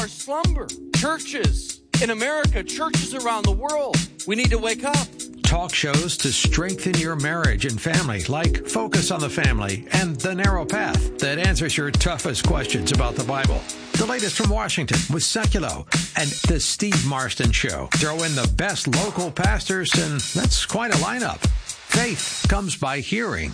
our slumber. Churches in America, churches around the world. We need to wake up. Talk shows to strengthen your marriage and family, like Focus on the Family and The Narrow Path, that answers your toughest questions about the Bible. The latest from Washington with Seculo and The Steve Marston Show. Throw in the best local pastors, and that's quite a lineup. Faith comes by hearing.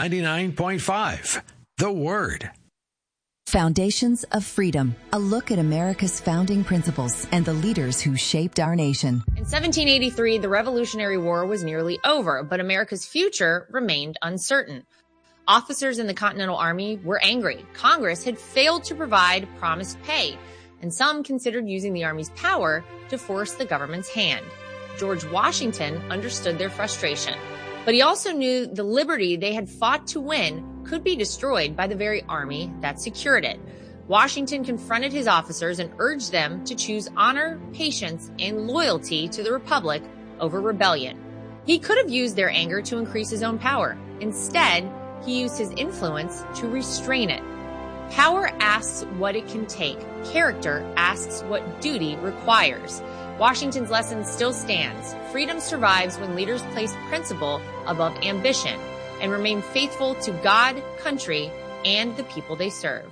99.5, The Word. Foundations of Freedom, a look at America's founding principles and the leaders who shaped our nation. In 1783, the Revolutionary War was nearly over, but America's future remained uncertain. Officers in the Continental Army were angry. Congress had failed to provide promised pay, and some considered using the Army's power to force the government's hand. George Washington understood their frustration, but he also knew the liberty they had fought to win could be destroyed by the very army that secured it. Washington confronted his officers and urged them to choose honor, patience, and loyalty to the Republic over rebellion. He could have used their anger to increase his own power. Instead, he used his influence to restrain it. Power asks what it can take. Character asks what duty requires. Washington's lesson still stands. Freedom survives when leaders place principle above ambition and remain faithful to God, country, and the people they serve.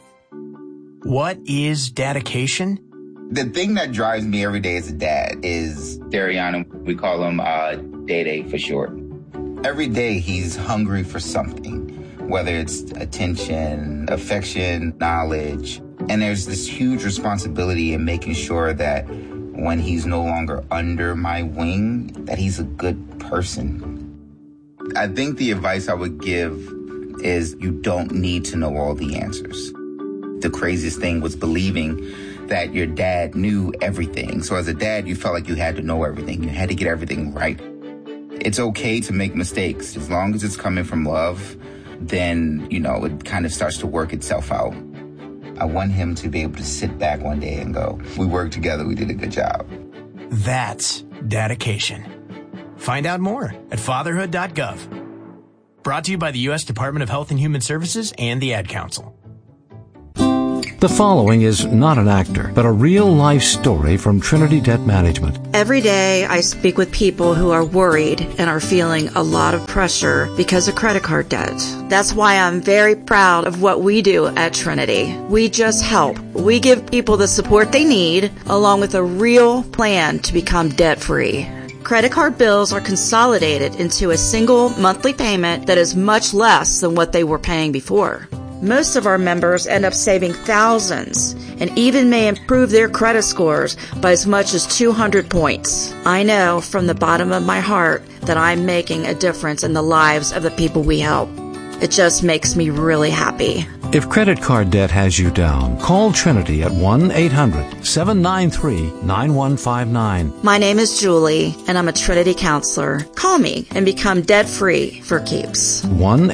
What is dedication? The thing that drives me every day as a dad is Dariana. We call him Day for short. Every day he's hungry for something, whether it's attention, affection, knowledge. And there's this huge responsibility in making sure that when he's no longer under my wing, that he's a good person. I think the advice I would give is you don't need to know all the answers. The craziest thing was believing that your dad knew everything. So as a dad, you felt like you had to know everything. You had to get everything right. It's okay to make mistakes. As long as it's coming from love, then, it kind of starts to work itself out. I want him to be able to sit back one day and go, we worked together, we did a good job. That's dedication. Find out more at fatherhood.gov. Brought to you by the U.S. Department of Health and Human Services and the Ad Council. The following is not an actor, but a real-life story from Trinity Debt Management. Every day I speak with people who are worried and are feeling a lot of pressure because of credit card debt. That's why I'm very proud of what we do at Trinity. We just help. We give people the support they need, along with a real plan to become debt-free. Credit card bills are consolidated into a single monthly payment that is much less than what they were paying before. Most of our members end up saving thousands and even may improve their credit scores by as much as 200 points. I know from the bottom of my heart that I'm making a difference in the lives of the people we help. It just makes me really happy. If credit card debt has you down, call Trinity at 1-800-793-9159. My name is Julie, and I'm a Trinity counselor. Call me and become debt-free for keeps.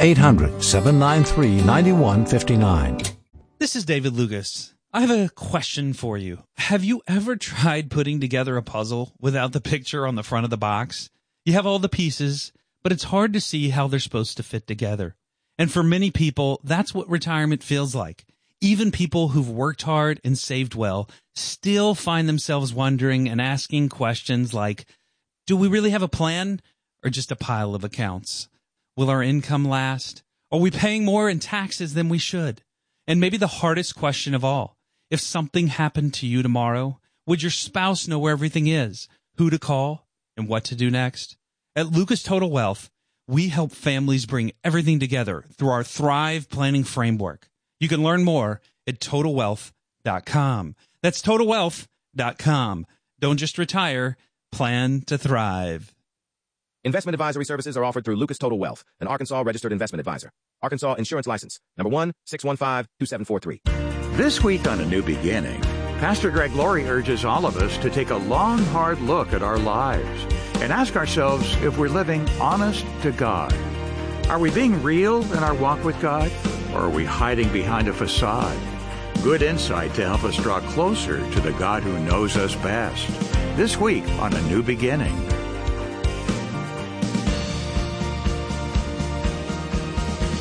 1-800-793-9159. This is David Lucas. I have a question for you. Have you ever tried putting together a puzzle without the picture on the front of the box? You have all the pieces, but it's hard to see how they're supposed to fit together. And for many people, that's what retirement feels like. Even people who've worked hard and saved well still find themselves wondering and asking questions like, do we really have a plan or just a pile of accounts? Will our income last? Are we paying more in taxes than we should? And maybe the hardest question of all, if something happened to you tomorrow, would your spouse know where everything is, who to call, and what to do next? At Lucas Total Wealth, we help families bring everything together through our Thrive Planning Framework. You can learn more at TotalWealth.com. That's TotalWealth.com. Don't just retire, plan to thrive. Investment advisory services are offered through Lucas Total Wealth, an Arkansas registered investment advisor. Arkansas Insurance License, number 1-615-2743. This week on A New Beginning, Pastor Greg Laurie urges all of us to take a long, hard look at our lives and ask ourselves if we're living honest to God. Are we being real in our walk with God, or are we hiding behind a facade? Good insight to help us draw closer to the God who knows us best. This week on A New Beginning.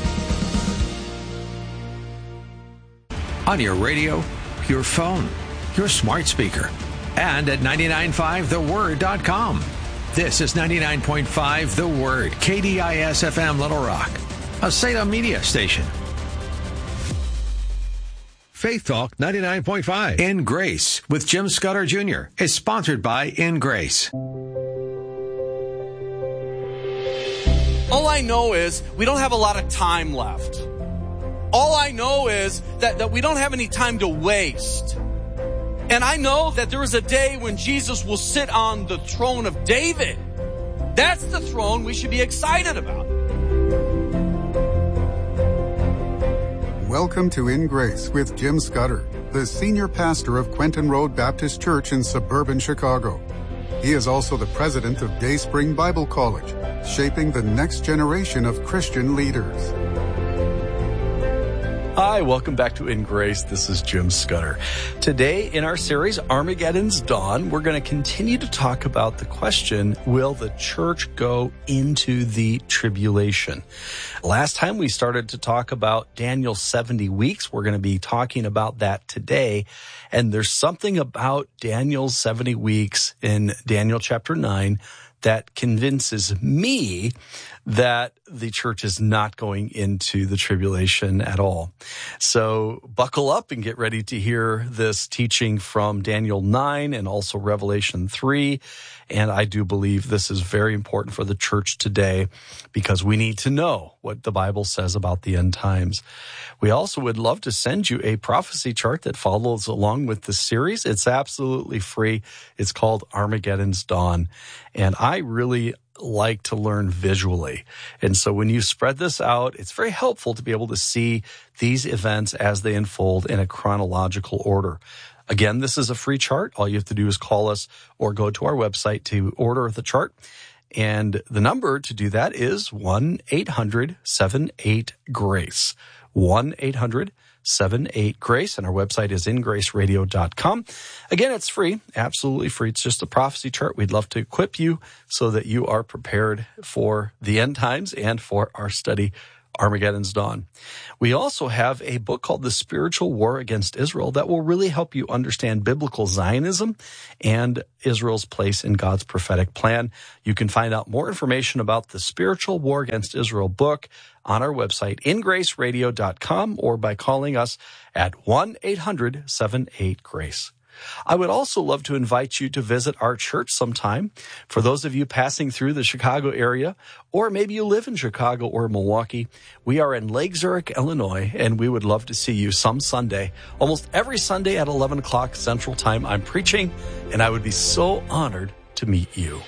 On your radio, your phone, your smart speaker, and at 995theword.com. This is 99.5 The Word, KDIS-FM Little Rock, a Salem media station. Faith Talk 99.5 In Grace with Jim Scudder Jr. is sponsored by In Grace. All I know is we don't have a lot of time left. All I know is that we don't have any time to waste. And I know that there is a day when Jesus will sit on the throne of David. That's the throne we should be excited about. Welcome to In Grace with Jim Scudder, the senior pastor of Quentin Road Baptist Church in suburban Chicago. He is also the president of Day Spring Bible College, shaping the next generation of Christian leaders. Hi, welcome back to In Grace. This is Jim Scudder. Today in our series, Armageddon's Dawn, we're going to continue to talk about the question, will the church go into the tribulation? Last time we started to talk about Daniel's 70 weeks. We're going to be talking about that today. And there's something about Daniel's 70 weeks in Daniel chapter 9 that convinces me that the church is not going into the tribulation at all. So buckle up and get ready to hear this teaching from Daniel 9 and also Revelation 3. And I do believe this is very important for the church today because we need to know what the Bible says about the end times. We also would love to send you a prophecy chart that follows along with the series. It's absolutely free. It's called Armageddon's Dawn. And I really like to learn visually. And so when you spread this out, it's very helpful to be able to see these events as they unfold in a chronological order. Again, this is a free chart. All you have to do is call us or go to our website to order the chart. And the number to do that is 1-800-78-GRACE. 1-800-78-GRACE. And our website is ingraceradio.com. Again, it's free, absolutely free. It's just a prophecy chart. We'd love to equip you so that you are prepared for the end times and for our study, Armageddon's Dawn. We also have a book called The Spiritual War Against Israel that will really help you understand biblical Zionism and Israel's place in God's prophetic plan. You can find out more information about the Spiritual War Against Israel book on our website, ingraceradio.com, or by calling us at 1-800-78-GRACE. I would also love to invite you to visit our church sometime. For those of you passing through the Chicago area, or maybe you live in Chicago or Milwaukee, we are in Lake Zurich, Illinois, and we would love to see you some Sunday. Almost every Sunday at 11 o'clock Central Time, I'm preaching, and I would be so honored to meet you.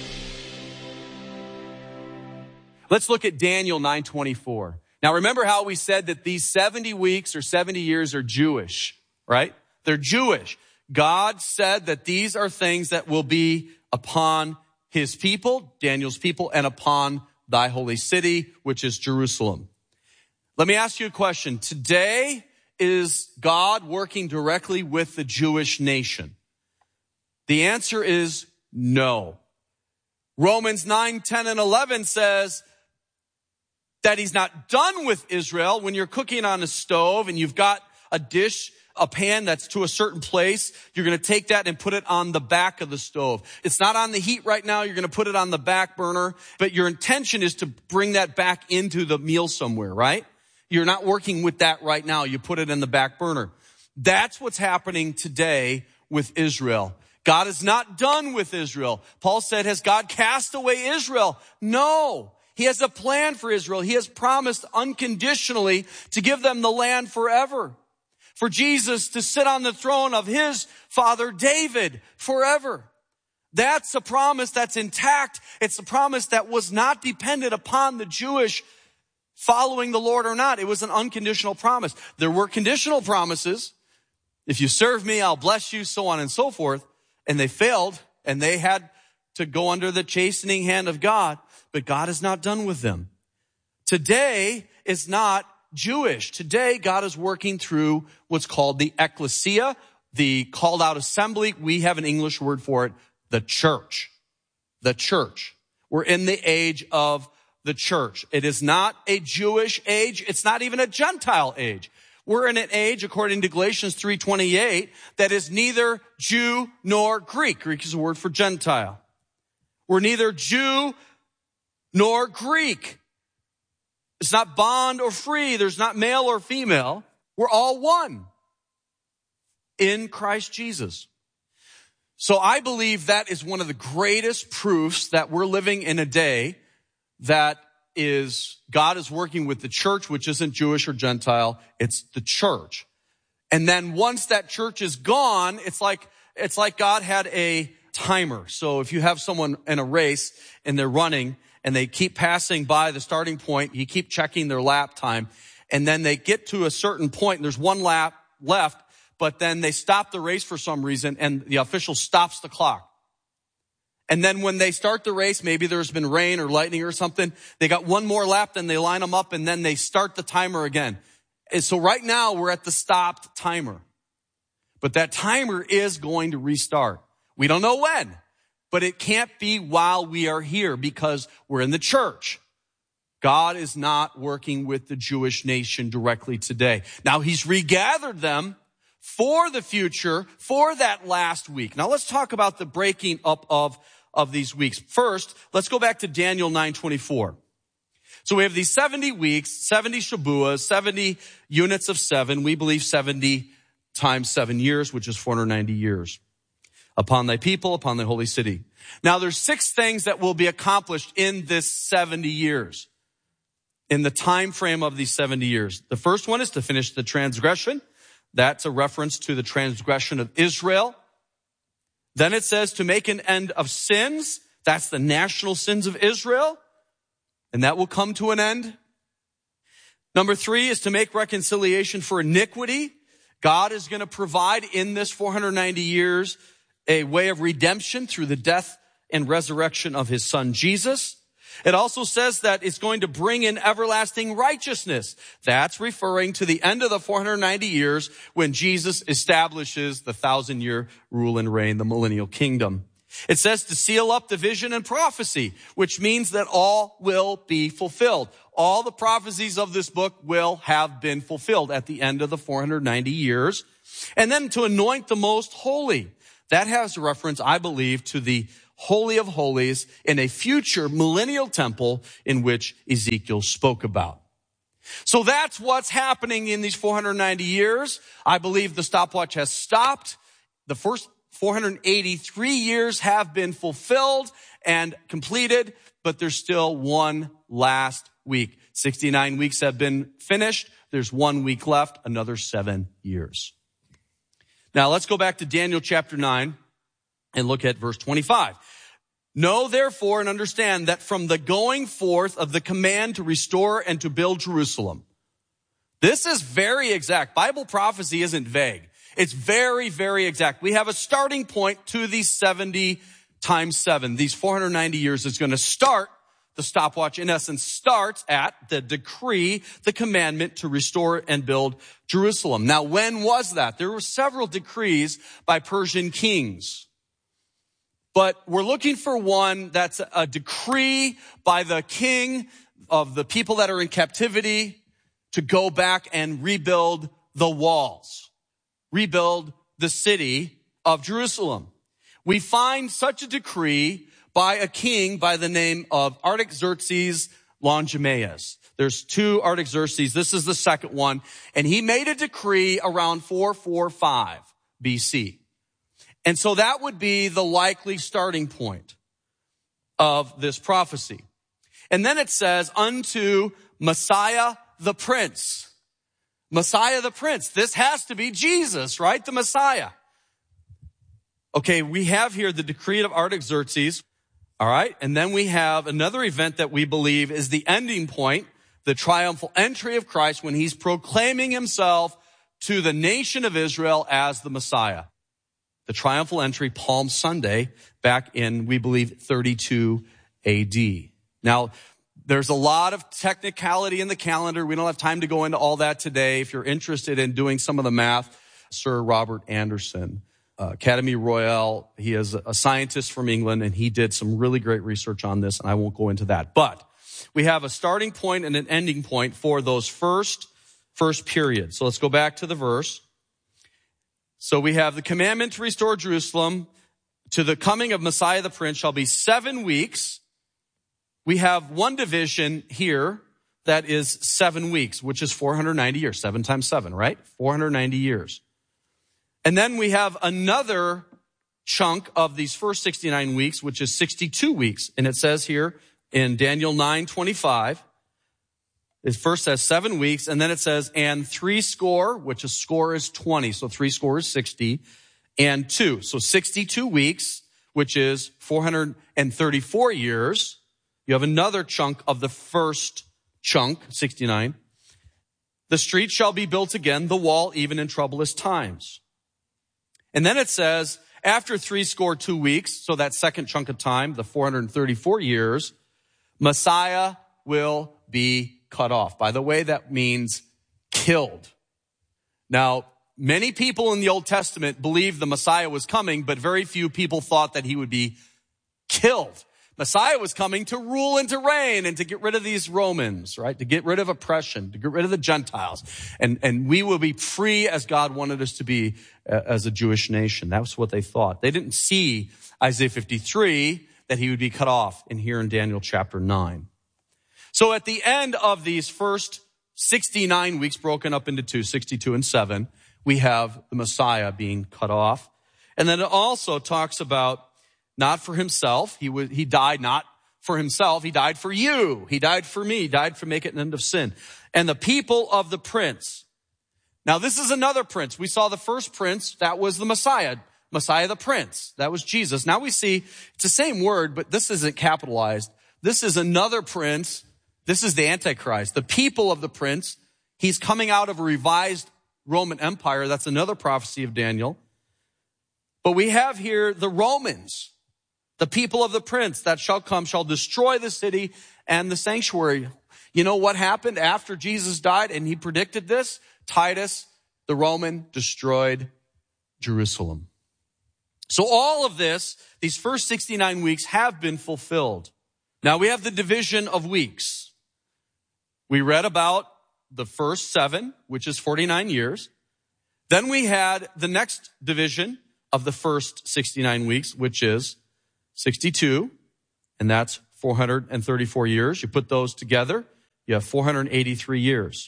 Let's look at Daniel 9:24. Now remember how we said that these 70 weeks or 70 years are Jewish, right? They're Jewish. God said that these are things that will be upon his people, Daniel's people, and upon thy holy city, which is Jerusalem. Let me ask you a question. Today, is God working directly with the Jewish nation? The answer is no. Romans 9, 10, and 11 says that he's not done with Israel. When you're cooking on a stove and you've got a dish, a pan that's to a certain place, you're going to take that and put it on the back of the stove. It's not on the heat right now. You're going to put it on the back burner, but your intention is to bring that back into the meal somewhere, right? You're not working with that right now. You put it in the back burner. That's what's happening today with Israel. God is not done with Israel. Paul said, has God cast away Israel? No. He has a plan for Israel. He has promised unconditionally to give them the land forever. For Jesus to sit on the throne of his father David forever. That's a promise that's intact. It's a promise that was not dependent upon the Jewish following the Lord or not. It was an unconditional promise. There were conditional promises. If you serve me, I'll bless you, so on and so forth. And they failed, and they had to go under the chastening hand of God. But God is not done with them. Today is not Jewish. Today, God is working through what's called the ecclesia, the called out assembly. We have an English word for it, the church. The church. We're in the age of the church. It is not a Jewish age. It's not even a Gentile age. We're in an age, according to Galatians 3:28, that is neither Jew nor Greek. Greek is a word for Gentile. We're neither Jew nor Greek. It's not bond or free. There's not male or female. We're all one in Christ Jesus. So I believe that is one of the greatest proofs that we're living in a day that is God is working with the church, which isn't Jewish or Gentile. It's the church. And then once that church is gone, it's like God had a timer. So if you have someone in a race and they're running and they keep passing by the starting point, you keep checking their lap time, and then they get to a certain point and there's one lap left, but then they stop the race for some reason and the official stops the clock. And then when they start the race, maybe there's been rain or lightning or something, they got one more lap, then they line them up and then they start the timer again. And so right now we're at the stopped timer. But that timer is going to restart. We don't know when, but it can't be while we are here because we're in the church. God is not working with the Jewish nation directly today. Now he's regathered them for the future, for that last week. Now let's talk about the breaking up of these weeks. First, let's go back to Daniel 9:24. So we have these 70 weeks, 70 Shabuas, 70 units of 7. We believe 70 times 7 years, which is 490 years. Upon thy people, upon thy holy city. Now there's 6 things that will be accomplished in this 70 years. In the time frame of these 70 years. The first one is to finish the transgression. That's a reference to the transgression of Israel. Then it says to make an end of sins. That's the national sins of Israel. And that will come to an end. Number 3 is to make reconciliation for iniquity. God is going to provide in this 490 years a way of redemption through the death and resurrection of his son Jesus. It also says that it's going to bring in everlasting righteousness. That's referring to the end of the 490 years when Jesus establishes the 1,000-year rule and reign, the millennial kingdom. It says to seal up the vision and prophecy, which means that all will be fulfilled. All the prophecies of this book will have been fulfilled at the end of the 490 years. And then to anoint the most holy. That has reference, I believe, to the Holy of Holies in a future millennial temple in which Ezekiel spoke about. So that's what's happening in these 490 years. I believe the stopwatch has stopped. The first 483 years have been fulfilled and completed, but there's still one last week. 69 weeks have been finished. There's 1 week left, another 7 years. Now let's go back to Daniel chapter 9. And look at verse 25. Know therefore and understand that from the going forth of the command to restore and to build Jerusalem. This is very exact. Bible prophecy isn't vague. It's very, very exact. We have a starting point to these 70 times 7. These 490 years is going to start. The stopwatch, in essence, starts at the decree, the commandment to restore and build Jerusalem. Now, when was that? There were several decrees by Persian kings. But we're looking for one that's a decree by the king of the people that are in captivity to go back and rebuild the walls, rebuild the city of Jerusalem. We find such a decree by a king by the name of Artaxerxes Longimanus. There's 2 Artaxerxes. This is the second one. And he made a decree around 445 BC. And so that would be the likely starting point of this prophecy. And then it says, unto Messiah the Prince. Messiah the Prince. This has to be Jesus, right? The Messiah. Okay, we have here the decree of Artaxerxes. All right, and then we have another event that we believe is the ending point, the triumphal entry of Christ when he's proclaiming himself to the nation of Israel as the Messiah. The triumphal entry, Palm Sunday, back in, we believe, 32 AD. Now, there's a lot of technicality in the calendar. We don't have time to go into all that today. If you're interested in doing some of the math, Sir Robert Anderson, Academy Royale, he is a scientist from England, and he did some really great research on this, and I won't go into that. But we have a starting point and an ending point for those first first period. So let's go back to the verse. So we have the commandment to restore Jerusalem to the coming of Messiah the Prince shall be 7 weeks. We have one division here that is 7 weeks, which is 490 years. 7 times 7, right? 490 years. And then we have another chunk of these first 69 weeks, which is 62 weeks. And it says here in Daniel 9:25, it first says 7 weeks, and then it says, and 70, which a score is 20. So 70 is 60, and 2. So 62 weeks, which is 434 years. You have another chunk of the first chunk, 69. The street shall be built again, the wall even in troublous times. And then it says, after 62 weeks, so that second chunk of time, the 434 years, Messiah will be cut off. By the way, that means killed. Now, many people in the Old Testament believed the Messiah was coming, but very few people thought that he would be killed. Messiah was coming to rule and to reign and to get rid of these Romans, right? To get rid of oppression, to get rid of the Gentiles. And we will be free as God wanted us to be as a Jewish nation. That was what they thought. They didn't see Isaiah 53 that he would be cut off in here in Daniel chapter 9. So at the end of these first 69 weeks broken up into 2, 62 and 7, we have the Messiah being cut off. And then it also talks about not for himself. He died not for himself. He died for you. He died for me. He died for making an end of sin. And the people of the prince. Now this is another prince. We saw the first prince. That was the Messiah. Messiah the prince. That was Jesus. Now we see it's the same word, but this isn't capitalized. This is another prince. This is the Antichrist. The people of the prince. He's coming out of a revised Roman Empire. That's another prophecy of Daniel. But we have here the Romans. The people of the prince that shall come shall destroy the city and the sanctuary. You know what happened after Jesus died? And he predicted this. Titus, the Roman, destroyed Jerusalem. So all of this, these first 69 weeks have been fulfilled. Now we have the division of weeks. We read about the first 7, which is 49 years. Then we had the next division of the first 69 weeks, which is 62, and that's 434 years. You put those together, you have 483 years.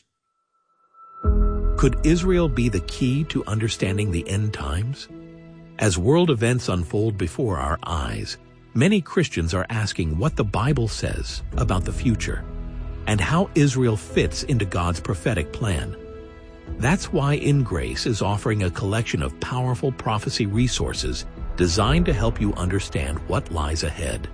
Could Israel be the key to understanding the end times? As world events unfold before our eyes, many Christians are asking what the Bible says about the future and how Israel fits into God's prophetic plan. That's why In Grace is offering a collection of powerful prophecy resources designed to help you understand what lies ahead.